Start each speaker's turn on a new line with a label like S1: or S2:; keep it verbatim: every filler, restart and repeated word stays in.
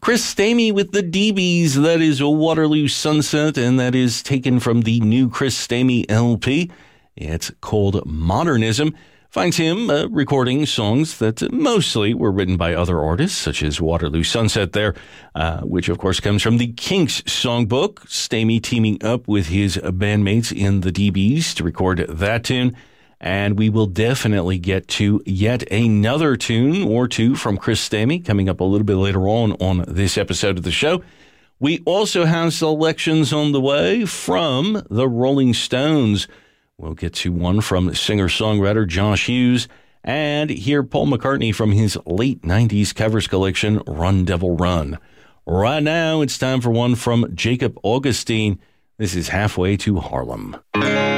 S1: Chris Stamey with the D Bs. That is a Waterloo Sunset, and that is taken from the new Chris Stamey L P. It's called Modernism. Finds him uh, recording songs that mostly were written by other artists, such as Waterloo Sunset there, uh, which of course comes from the Kinks songbook. Stamey teaming up with his bandmates in the D Bs to record that tune. And we will definitely get to yet another tune or two from Chris Stamey coming up a little bit later on on this episode of the show. We also have selections on the way from the Rolling Stones. We'll get to one from singer-songwriter Josh Hughes and hear Paul McCartney from his late nineties covers collection, Run Devil Run. Right now, it's time for one from Jacob Augustine. This is Halfway to Harlem.